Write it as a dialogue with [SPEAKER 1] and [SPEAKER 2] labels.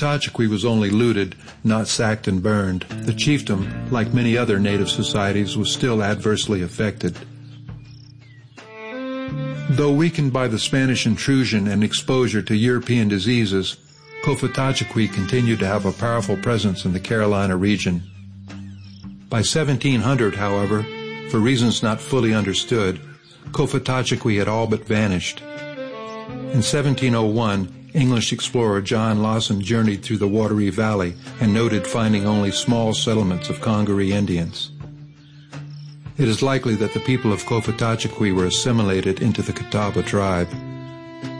[SPEAKER 1] Cofetachequi was only looted, not sacked and burned. The chiefdom, like many other native societies, was still adversely affected. Though weakened by the Spanish intrusion and exposure to European diseases, Cofetachequi continued to have a powerful presence in the Carolina region. By 1700, however, for reasons not fully understood, Cofetachequi had all but vanished. In 1701, English explorer John Lawson journeyed through the watery valley and noted finding only small settlements of Congaree Indians. It is likely that the people of Cofetachequi were assimilated into the Catawba tribe.